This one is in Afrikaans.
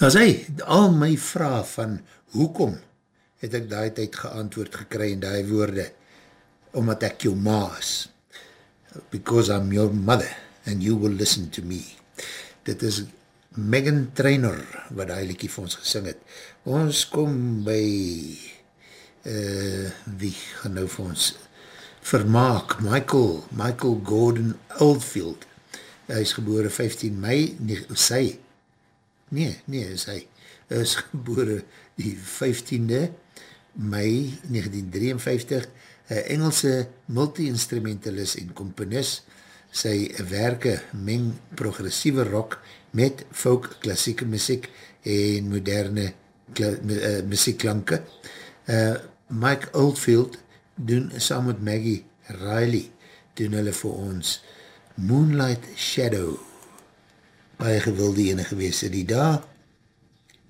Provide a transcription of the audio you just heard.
As hy, al my vraag van hoekom het ek daai tyd geantwoord gekry in daai woorde, omdat ek jou ma is. Because I'm your mother and you will listen to me. Dit is Meghan Trainor wat daai liedjie vir ons gesing het. Ons kom by wie gaan nou vir ons vermaak, Michael Gordon Oldfield. Hy is gebore 15 Mei, is gebore die 15de Mei 1953, een Engelse multi-instrumentalist en componist. Sy werke meng progressieve rock met folk, klassieke muziek en moderne muziekklanke. Mike Oldfield doen saam met Maggie Riley, doen hulle vir ons Moonlight Shadow. Baie gewilde ene gewees in die dag.